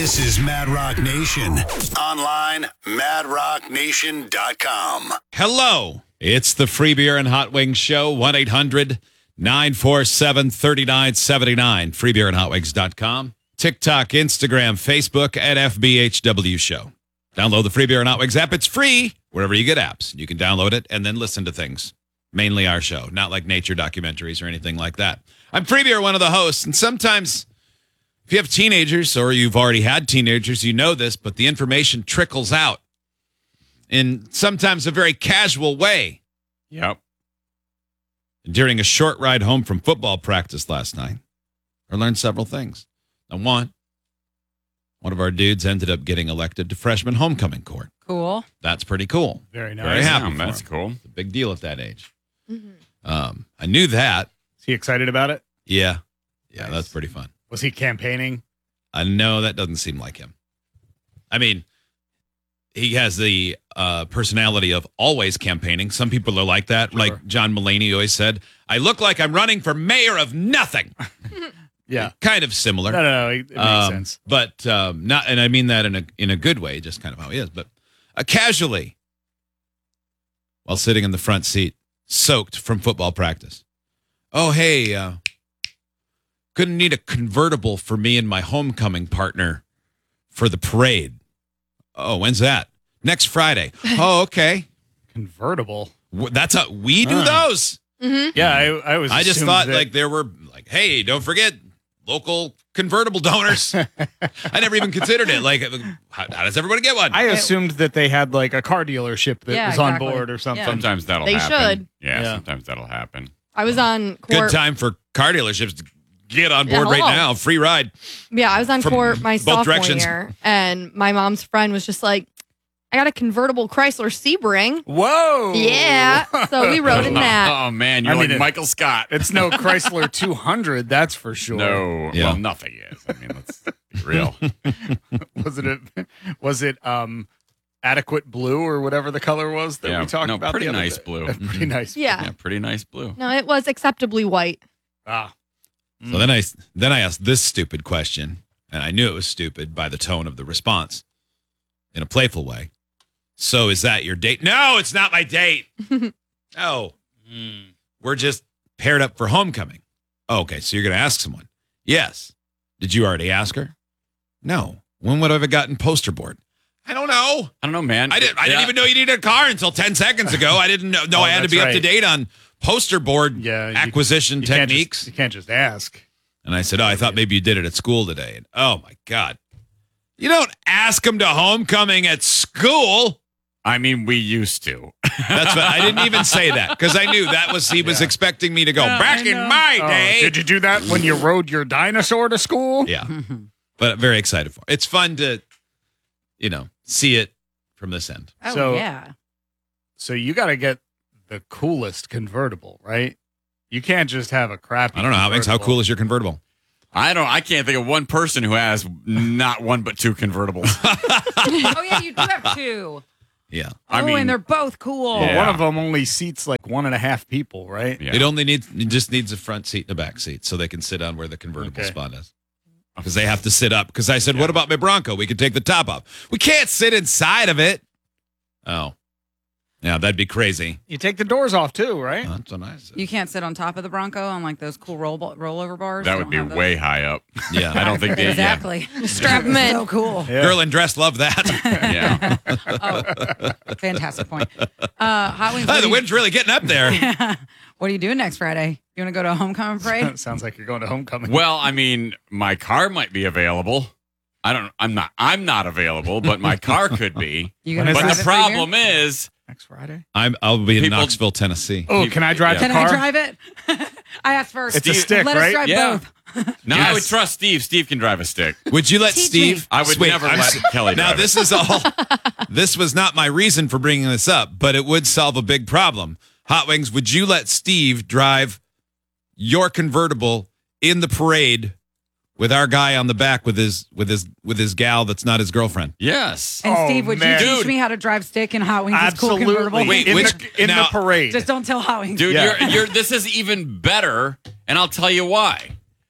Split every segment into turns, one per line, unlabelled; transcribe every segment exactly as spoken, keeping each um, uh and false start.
This is Mad Rock Nation. Online, mad rock nation dot com.
Hello. It's the Free Beer and Hot Wings Show. one eight hundred nine four seven three nine seven nine. free beer and hot wings dot com. TikTok, Instagram, Facebook at F B H W Show. Download the Free Beer and Hot Wings app. It's free wherever you get apps. You can download it and then listen to things. Mainly our show, not like nature documentaries or anything like that. I'm Free Beer, one of the hosts, and sometimes if you have teenagers or you've already had teenagers, you know this, but the information trickles out in sometimes a very casual way.
Yep.
During a short ride home from football practice last night, I learned several things. Now, one, one of our dudes ended up getting elected to freshman homecoming court.
Cool.
That's pretty cool.
Very nice.
Very happy.
Yeah,
for
that's
him.
cool.
It's a big deal at that age.
Mm-hmm.
Um, I knew that.
Is he excited about it?
Yeah. Yeah,
Nice.
That's pretty fun.
Was he campaigning?
I know that doesn't seem like him. I mean, he has the uh, personality of always campaigning. Some people are like that.
Sure.
Like John Mulaney always said, I look like I'm running for mayor of nothing.
Yeah.
Kind of similar.
No, no, no. It, it makes
Um,
sense.
But um, not, and I mean that in a in a good way, just kind of how he is. But uh, casually, while sitting in the front seat, soaked from football practice. Oh, hey, uh, couldn't need a convertible for me and my homecoming partner for the parade. Oh, when's that? Next Friday. Oh, okay.
Convertible.
W- That's how we do
Huh.
those.
Yeah, I, I was.
I just
assumed
thought
that-
like there were like, hey, don't forget local convertible donors. I never even considered it. Like, how, how does everybody get one?
I assumed that they had like a car dealership that
Yeah,
was on
exactly.
board or something.
Yeah.
Sometimes that'll
They
happen.
should.
Yeah,
Yeah.
sometimes that'll happen.
I was on
Good
court.
time for car dealerships to get on
Yeah,
board right
hello.
now. Free ride.
Yeah, I was on
From
court my
both
sophomore
directions.
year, and my mom's friend was just like, I got a convertible Chrysler Sebring.
Whoa.
Yeah. So we rode in that.
Oh, man, you're
I mean,
like
it-
Michael Scott.
It's no Chrysler two hundred, that's for sure.
No,
Yeah.
well, nothing is. I mean, let's be real.
Was it a, was it um adequate blue or whatever the color was that
Yeah,
we talked
no,
about?
pretty
the other
nice
day?
blue.
Pretty nice.
Yeah.
Yeah, pretty nice blue.
No, it was acceptably white.
Ah.
So then I then I asked this stupid question, and I knew it was stupid by the tone of the response, in a playful way. So is that your date? No, it's not my date. No, we're just paired up for homecoming. Oh, okay, so you're going to ask someone? Yes. Did you already ask her? No. When would I have gotten poster board? I don't know.
I don't know, man.
I didn't. I didn't
Yeah.
even know you needed a car until ten seconds ago. I didn't know. No,
Oh,
I had to
that's
be up to
right.
date on poster board
Yeah, you-
acquisition
You can't
techniques.
just- you can't just ask.
And I said, oh, I thought maybe you did it at school today. And, oh, my God. You don't ask them to homecoming at school.
I mean, we used to.
That's what I didn't even say that because I knew that was he was
Yeah.
expecting me to go
Yeah,
back
I
in
know.
my
Oh,
day.
did you do that when you rode your dinosaur to school?
Yeah. But I'm very excited for it. It's fun to, you know, see it from this end.
Oh,
So-
yeah.
So you got to get the coolest convertible, right? You can't just have a crappy.
I don't know, Alex. How
convertible.
cool is your convertible?
I don't. I can't think of one person who has not one but two convertibles.
Oh, yeah, you do have two.
Yeah.
I
oh,
mean,
and they're both cool.
Well,
Yeah.
one of them only seats like one and a half people, right?
yeah.
It only needs it just needs a front seat and a back seat so they can sit on where the convertible
Okay.
spot is. Because they have to sit up. Because I said, what about my Bronco? We could take the top off. We can't sit inside of it. Oh. Yeah, that'd be crazy.
You take the doors off too, right?
Oh, that's what I said.
You can't sit on top of the Bronco on like those cool roll rollover bars.
that
They
would
don't
be
have those.
way high up.
Yeah.
I don't think they.
Exactly.
Strap them in.
So cool.
Yeah.
Girl in dress love that.
Yeah. yeah.
Oh, fantastic point. Uh, Hot Wings.
Oh,
what
the
are you-
wind's really getting up there.
What are you doing next Friday? You want to go to a homecoming parade?
Sounds like you're going to homecoming.
Well, I mean, my car might be available. I don't. I'm not. I'm not available, but my car could be.
You
When
gonna
is
But
drive
the
it for a year?
problem is,
Next Friday.
I'm I'll be in
People-
Knoxville, Tennessee.
Oh, can I drive
Yeah.
the
Can
car?
I drive it? I asked first.
It's a
Steve-
stick,
Let
right?
us drive
Yeah.
both.
no, I
Yes.
would trust Steve. Steve can drive a stick.
Would you let
Teach
Steve?
me.
I would
Wait,
never
I'm
let
s-
Kelly
Now
drive
this
it.
is all. This was not my reason for bringing this up, but it would solve a big problem. Hot Wings, would you let Steve drive your convertible in the parade with our guy on the back with his with his with his gal that's not his girlfriend?
Yes.
And
Oh,
Steve, would
man.
you teach
Dude.
me how to drive stick in Hot Wings' cool convertible?
Absolutely.
Wait,
in
which-
the, in
now-
the parade.
Just don't tell Hot Wings.
Dude,
Yeah.
you're you're this is even better, and I'll tell you why.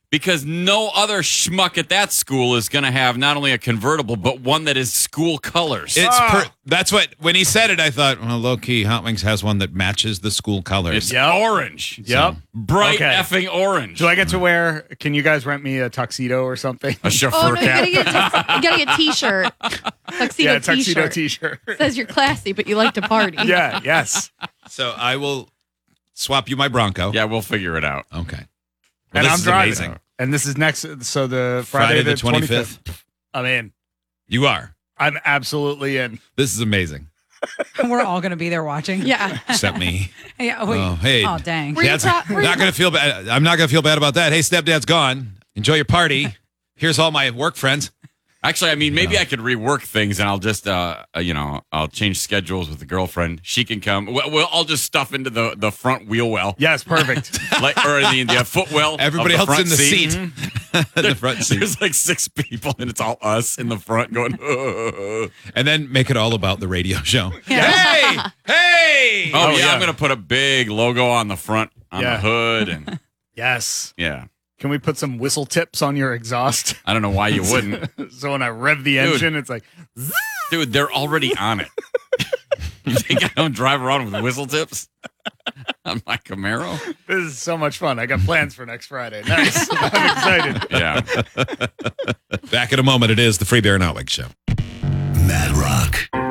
because no other schmuck at that school is going to have not only a convertible, but one that is school colors.
It's
Ah.
per- that's what when he said it, I thought, well, low key, Hot Wings has one that matches the school colors.
It's
Yep.
orange.
Yep.
Bright
Okay.
effing orange.
Do I get to wear? Can you guys rent me a tuxedo or something?
A chauffeur
Oh no, you
cap.
gotta get a, tux- you gotta get a t-shirt. Tuxedo
yeah, tuxedo
t-shirt.
t-shirt.
Says you're classy, but you like to party.
yeah. Yes.
So I will swap you my Bronco.
Yeah, we'll figure it out.
Okay. Well,
and
this
I'm
is
driving.
amazing.
And this is next. So the
Friday
Friday,
the
the twenty-fifth.
twenty-fifth.
I'm in.
You are.
I'm absolutely in.
This is amazing.
We're all going to be there watching.
Yeah.
Except me.
Yeah. Wait.
Oh, hey.
Oh, dang.
Were you
Dad's
ta- were you-
not going to feel bad. I'm not going to feel bad about that. Hey, stepdad's gone. Enjoy your party. Here's all my work friends.
Actually, I mean, maybe I could rework things and I'll just, uh, uh, you know, I'll change schedules with the girlfriend. She can come. We'll, we'll I'll just stuff into the, the front wheel well,
Yes. Perfect.
like or the, the foot well. of
Everybody
the
else
front
in the seat.
Mhm.
In the front seat.
There's like six people and it's all us in the front going. "Uh."
And then make it all about the radio show.
Yeah.
Hey! Hey!
Oh,
Oh,
yeah,
yeah.
I'm gonna put a big logo on the front on
Yeah.
the hood and
yes.
yeah.
Can we put some whistle tips on your exhaust?
I don't know why you wouldn't,
so when I rev the
Dude.
engine, it's like,
dude. They're already on it. You think I don't drive around with whistle tips on my Camaro?
this is so much fun. I got plans for next Friday. Nice. I'm excited.
Yeah.
Back in a moment. It is the Free Beer and Hot Wings Show.
Mad Rock.